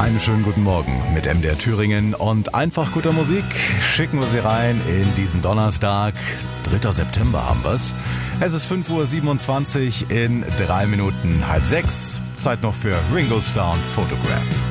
Einen schönen guten Morgen mit MDR Thüringen und einfach guter Musik schicken wir sie rein in diesen Donnerstag. 3. September haben wir's. Es ist 5:27 Uhr in 3 Minuten halb 6. Zeit noch für Ringo Starr und Photograph.